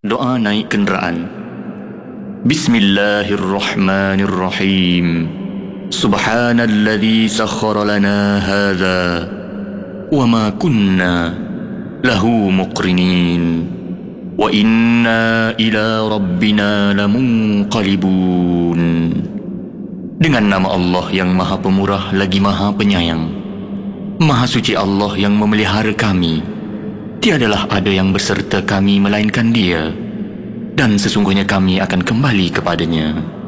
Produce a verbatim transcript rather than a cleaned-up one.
Doa naik kenderaan. Bismillahirrahmanirrahim. Subhanalladzi sakhkhara lana hadza wa ma kunna lahu muqrinin wa inna ila rabbina lamunqalibun. Dengan nama Allah yang Maha Pemurah lagi Maha Penyayang. Maha suci Allah yang memelihara kami. Tiadalah ada yang berserta kami melainkan Dia, dan sesungguhnya kami akan kembali kepadanya.